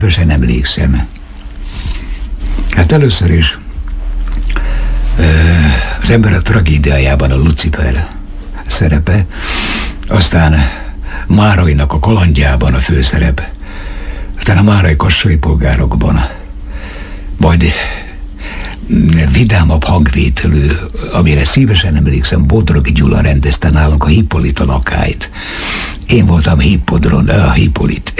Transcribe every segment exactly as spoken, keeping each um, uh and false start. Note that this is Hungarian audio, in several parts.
Sosem emlékszem. Hát először is az ember a tragédiájában a Lucifer szerepe, aztán Márainak a kalandjában a főszerep, aztán a Márai kassai polgárokban, majd vidámabb hangvételű, amire szívesen emlékszem, Bodrogi Gyula rendezte nálunk a Hippolyta lakályt. Én voltam Hippodron, a Hippolyt.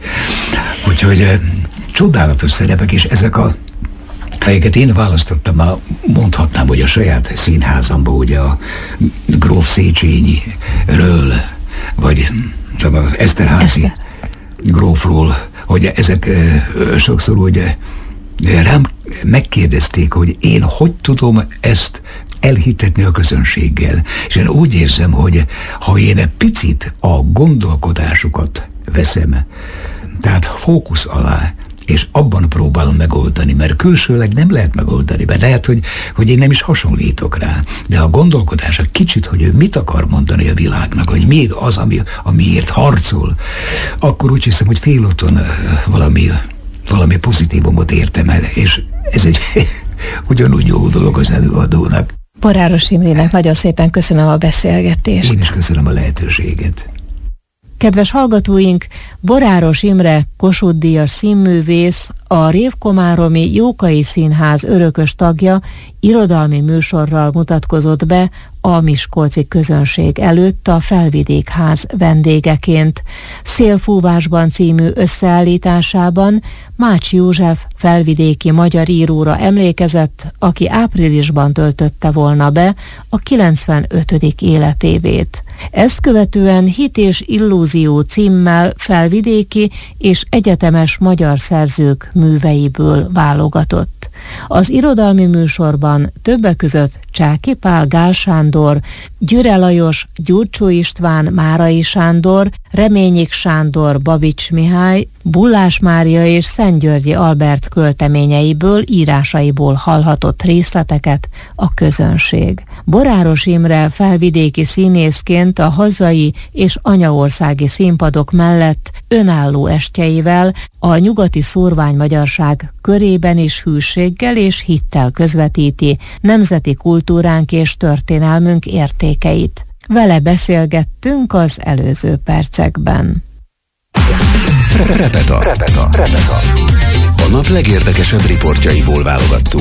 Úgyhogy csodálatos szerepek, és ezek a helyeket én választottam, már mondhatnám, hogy a saját színházamba, ugye a Gróf Széchenyiről, vagy az Eszterházy Eszter. grófról, hogy ezek sokszor ugye rám megkérdezték, hogy én hogy tudom ezt elhitetni a közönséggel. És én úgy érzem, hogy ha én egy picit a gondolkodásukat veszem, tehát fókusz alá, és abban próbálom megoldani, mert külsőleg nem lehet megoldani, mert lehet, hogy, hogy én nem is hasonlítok rá, de a gondolkodás a kicsit, hogy ő mit akar mondani a világnak, hogy még az, ami, amiért harcol, akkor úgy hiszem, hogy félúton valami, valami pozitívumot értem el, és ez egy ugyanúgy jó dolog az előadónak. Boráros Imrének nagyon szépen köszönöm a beszélgetést. Én is köszönöm a lehetőséget. Kedves hallgatóink, Boráros Imre Kossuth-díjas színművész, a Révkomáromi Jókai Színház örökös tagja irodalmi műsorral mutatkozott be a miskolci közönség előtt a Felvidékház vendégeként. Szélfúvásban című összeállításában Mács József felvidéki magyar íróra emlékezett, aki áprilisban töltötte volna be a kilencvenötödik életévét. Ezt követően Hit és illúzió címmel felvidéki és egyetemes magyar szerzők műveiből válogatott. Az irodalmi műsorban többek között Csáky Pál, Gál Sándor, Gyüre Lajos, Gyurcsó István, Márai Sándor, Reményik Sándor, Babics Mihály, Bullás Mária és Szentgyörgyi Albert költeményeiből, írásaiból hallhatott részleteket a közönség. Boráros Imre felvidéki színészként a hazai és anyaországi színpadok mellett önálló estjeivel a nyugati szórványmagyarság körében is hűséggel és hittel közvetíti nemzeti kultúránk és történelmünk értékeit. Vele beszélgettünk az előző percekben. Repeta. Repeta. Repeta. A nap legérdekesebb riportjaiból válogattunk.